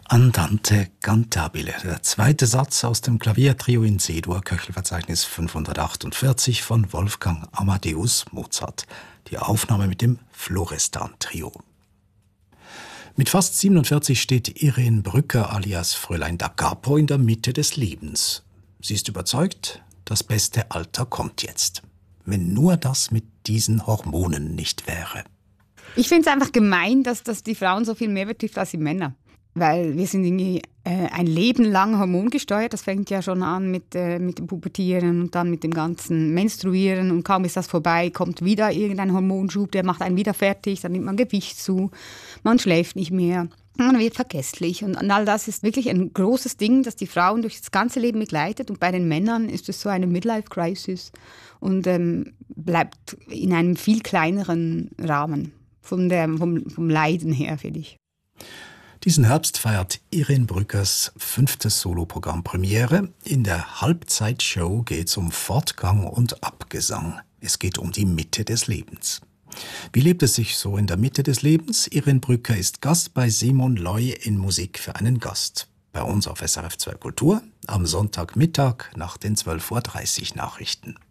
Andante cantabile, der zweite Satz aus dem Klaviertrio in C-Dur, Köchelverzeichnis 548 von Wolfgang Amadeus Mozart. Die Aufnahme mit dem Florestan-Trio. Mit fast 47 steht Irene Brücker alias Fräulein da Capo in der Mitte des Lebens. Sie ist überzeugt, das beste Alter kommt jetzt. Wenn nur das mit diesen Hormonen nicht wäre. Ich finde es einfach gemein, dass das die Frauen so viel mehr betrifft als die Männer. Weil wir sind irgendwie ein Leben lang hormongesteuert. Das fängt ja schon an mit dem Pubertieren und dann mit dem ganzen Menstruieren. Und kaum ist das vorbei, kommt wieder irgendein Hormonschub, der macht einen wieder fertig. Dann nimmt man Gewicht zu, man schläft nicht mehr, man wird vergesslich. Und all das ist wirklich ein großes Ding, das die Frauen durch das ganze Leben begleitet. Und bei den Männern ist es so eine Midlife-Crisis und bleibt in einem viel kleineren Rahmen vom Leiden her, finde ich. Diesen Herbst feiert Irene Brückers 5. Soloprogramm Premiere. In der Halbzeitshow geht es um Fortgang und Abgesang. Es geht um die Mitte des Lebens. Wie lebt es sich so in der Mitte des Lebens? Irene Brücker ist Gast bei Simon Loy in Musik für einen Gast. Bei uns auf SRF 2 Kultur am Sonntagmittag nach den 12:30 Uhr Nachrichten.